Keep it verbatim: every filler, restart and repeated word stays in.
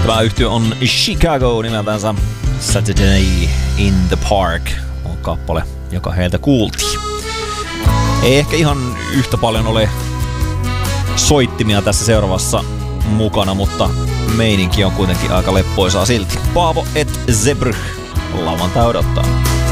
Tämä yhtye on Chicago nimeltänsä. Saturday in the Park on kappale, joka heiltä kuultiin. Ei ehkä ihan yhtä paljon ole soittimia tässä seuraavassa mukana, mutta meininki on kuitenkin aika leppoisaa silti. Paavo et Zebrch lauantai odottaa.